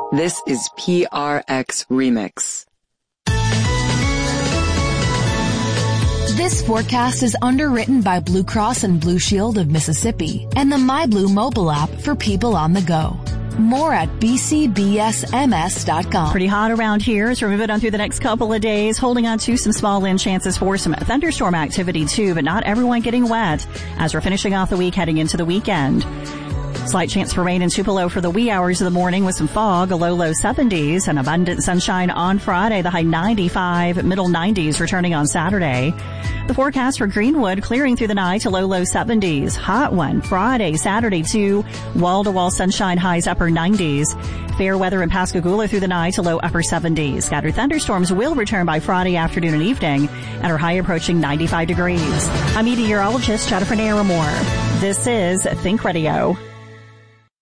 This is PRX Remix. This forecast is underwritten by Blue Cross and Blue Shield of Mississippi and the MyBlue mobile app for people on the go. More at bcbsms.com. Pretty hot around here as we're moving on through the next couple of days, holding on to some small wind chances for some thunderstorm activity too, but not everyone getting wet as we're finishing off the week heading into the weekend. Slight chance for rain in Tupelo for the wee hours of the morning with some fog, a low 70s, and abundant sunshine on Friday, the high 95, middle 90s returning on Saturday. The forecast for Greenwood clearing through the night to low 70s. Hot one Friday, Saturday too, wall-to-wall sunshine, highs upper 90s. Fair weather in Pascagoula through the night to low upper 70s. Scattered thunderstorms will return by Friday afternoon and evening and are high approaching 95 degrees. I'm meteorologist Jennifer Naramore. This is Think Radio.